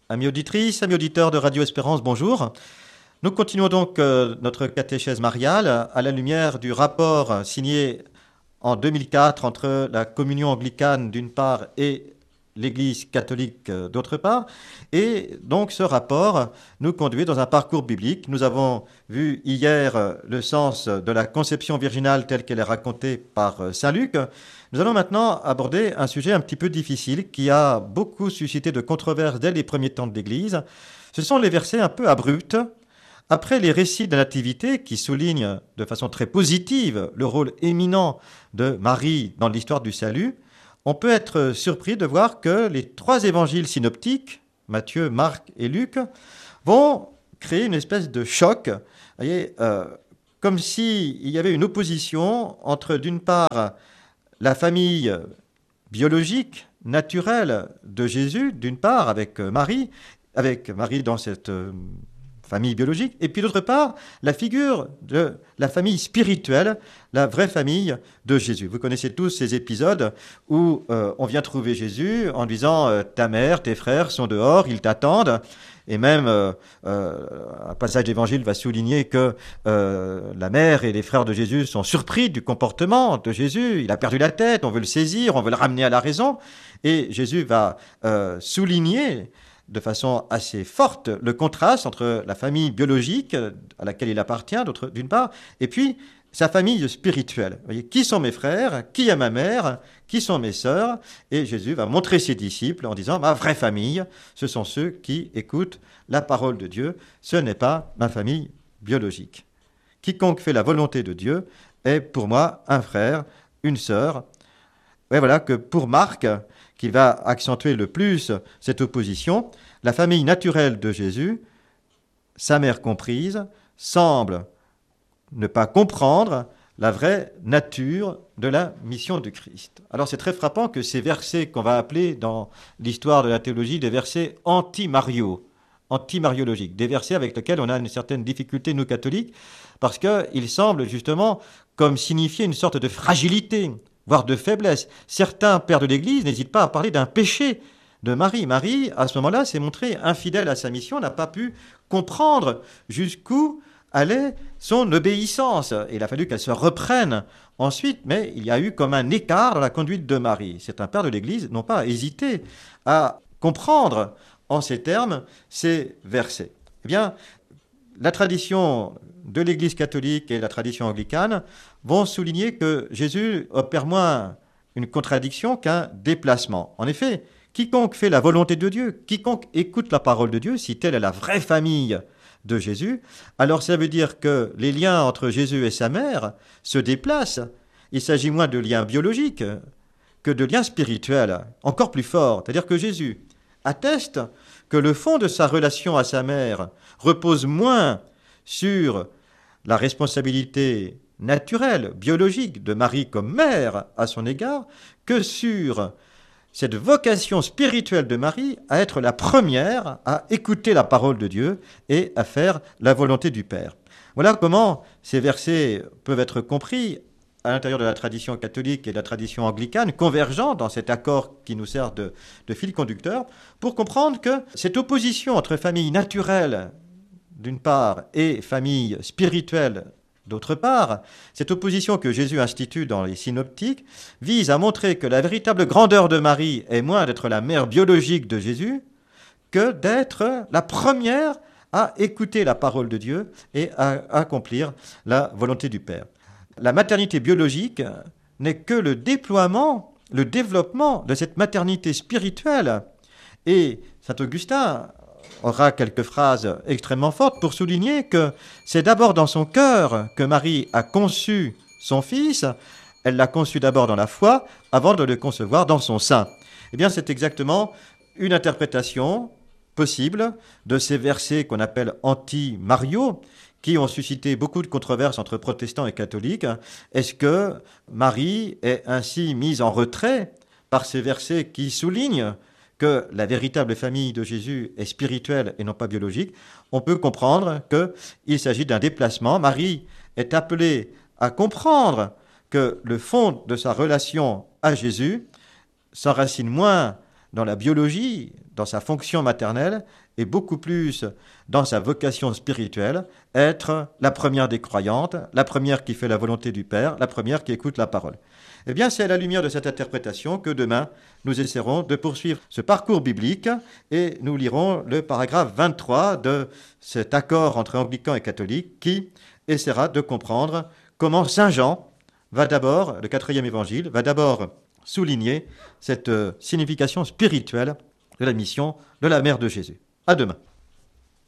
Amis auditrices, amis auditeurs de Radio Espérance, bonjour. Nous continuons donc notre catéchèse mariale à la lumière du rapport signé en 2004 entre la communion anglicane d'une part et l'Église catholique d'autre part. Et donc ce rapport nous conduit dans un parcours biblique. Nous avons vu hier le sens de la conception virginale telle qu'elle est racontée par Saint Luc. Nous allons maintenant aborder un sujet un petit peu difficile qui a beaucoup suscité de controverses dès les premiers temps de l'Église. Ce sont les versets un peu abrupts. Après les récits de la Nativité qui soulignent de façon très positive le rôle éminent de Marie dans l'histoire du salut, on peut être surpris de voir que les trois évangiles synoptiques, Matthieu, Marc et Luc, vont créer une espèce de choc, voyez, comme s'il y avait une opposition entre, d'une part, la famille biologique, naturelle de Jésus, d'une part, avec Marie dans cette famille biologique, et puis d'autre part, la figure de la famille spirituelle, la vraie famille de Jésus. Vous connaissez tous ces épisodes où on vient trouver Jésus en disant ta mère, tes frères sont dehors, ils t'attendent. Et même un passage d'évangile va souligner que la mère et les frères de Jésus sont surpris du comportement de Jésus. Il a perdu la tête, on veut le saisir, on veut le ramener à la raison. Et Jésus va souligner de façon assez forte le contraste entre la famille biologique à laquelle il appartient, d'une part, et puis sa famille spirituelle. Vous voyez, qui sont mes frères, qui est ma mère, qui sont mes sœurs, et Jésus va montrer ses disciples en disant ma vraie famille, ce sont ceux qui écoutent la parole de Dieu, ce n'est pas ma famille biologique. Quiconque fait la volonté de Dieu est pour moi un frère, une sœur. Et voilà que pour Marc, qui va accentuer le plus cette opposition, la famille naturelle de Jésus, sa mère comprise, semble ne pas comprendre la vraie nature de la mission du Christ. Alors c'est très frappant que ces versets qu'on va appeler dans l'histoire de la théologie des versets anti-mariologiques, des versets avec lesquels on a une certaine difficulté, nous catholiques, parce qu'ils semblent justement comme signifier une sorte de fragilité, voire de faiblesse. Certains pères de l'Église n'hésitent pas à parler d'un péché de Marie. Marie, à ce moment-là, s'est montrée infidèle à sa mission, n'a pas pu comprendre jusqu'où allait son obéissance. Et il a fallu qu'elle se reprenne ensuite, mais il y a eu comme un écart dans la conduite de Marie. Certains pères de l'Église n'ont pas hésité à comprendre en ces termes ces versets. Eh bien, la tradition de l'Église catholique et la tradition anglicane vont souligner que Jésus opère moins une contradiction qu'un déplacement. En effet, quiconque fait la volonté de Dieu, quiconque écoute la parole de Dieu, si telle est la vraie famille de Jésus, alors ça veut dire que les liens entre Jésus et sa mère se déplacent. Il s'agit moins de liens biologiques que de liens spirituels, encore plus forts. C'est-à-dire que Jésus atteste que le fond de sa relation à sa mère repose moins sur la responsabilité naturelle, biologique de Marie comme mère à son égard, que sur cette vocation spirituelle de Marie à être la première à écouter la parole de Dieu et à faire la volonté du Père. Voilà comment ces versets peuvent être compris à l'intérieur de la tradition catholique et de la tradition anglicane, convergents dans cet accord qui nous sert de fil conducteur, pour comprendre que cette opposition entre famille naturelle d'une part et famille spirituelle d'autre part, cette opposition que Jésus institue dans les synoptiques vise à montrer que la véritable grandeur de Marie est moins d'être la mère biologique de Jésus que d'être la première à écouter la parole de Dieu et à accomplir la volonté du Père. La maternité biologique n'est que le déploiement, le développement de cette maternité spirituelle. Et saint Augustin aura quelques phrases extrêmement fortes pour souligner que c'est d'abord dans son cœur que Marie a conçu son fils. Elle l'a conçu d'abord dans la foi avant de le concevoir dans son sein. Eh bien, c'est exactement une interprétation possible de ces versets qu'on appelle anti-Mario, qui ont suscité beaucoup de controverses entre protestants et catholiques. Est-ce que Marie est ainsi mise en retrait par ces versets qui soulignent que la véritable famille de Jésus est spirituelle et non pas biologique? On peut comprendre qu'il s'agit d'un déplacement. Marie est appelée à comprendre que le fond de sa relation à Jésus s'enracine moins dans la biologie, dans sa fonction maternelle, et beaucoup plus dans sa vocation spirituelle, être la première des croyantes, la première qui fait la volonté du Père, la première qui écoute la parole. Eh bien, c'est à la lumière de cette interprétation que demain, nous essaierons de poursuivre ce parcours biblique et nous lirons le paragraphe 23 de cet accord entre anglicans et catholiques qui essaiera de comprendre comment Saint Jean va d'abord, le 4e évangile, va d'abord souligner cette signification spirituelle de la mission de la mère de Jésus. À demain.